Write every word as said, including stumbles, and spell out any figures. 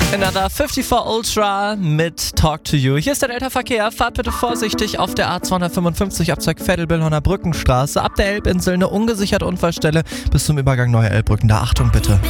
Another fünfundfünfzig Ultra mit Talk to You. Hier ist der Delta-Verkehr. Fahrt bitte vorsichtig auf der A zweihundertfünfundfünfzig Abzweig Vettelbillhorner Brückenstraße. Ab der Elbinsel eine ungesicherte Unfallstelle bis zum Übergang Neue Elbbrücken. Da Achtung bitte.